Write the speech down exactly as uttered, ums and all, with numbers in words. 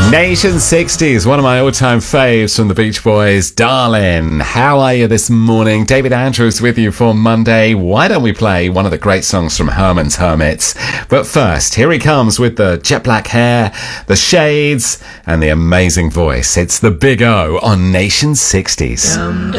Nation sixties, one of my all-time faves from the Beach Boys, Darling. How are you this morning? David Andrews with you for Monday. Why don't we play one of the great songs from Herman's Hermits? But first, here he comes with the jet black hair, the shades, and the amazing voice. It's the Big O on Nation sixties.